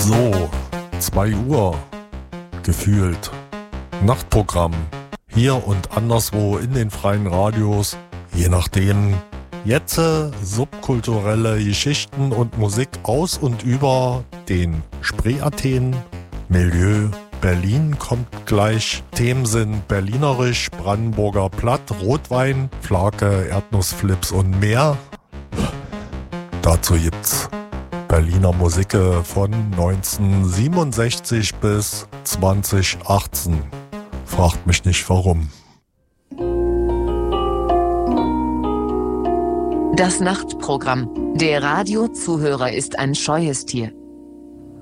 So, 2 Uhr gefühlt. Nachtprogramm. Hier und anderswo in den freien Radios. Je nachdem. Jetzt subkulturelle Geschichten und Musik aus und über den Spree-Athen. Milieu Berlin kommt gleich. Themen sind berlinerisch, Brandenburger Platt, Rotwein, Flake, Erdnussflips und mehr. Dazu gibt's Berliner Musik von 1967 bis 2018. Fragt mich nicht warum. Das Nachtprogramm. Der Radiozuhörer ist ein scheues Tier.